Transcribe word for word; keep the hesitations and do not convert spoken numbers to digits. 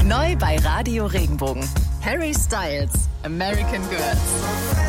Neu bei Radio Regenbogen. Harry Styles, American Girls.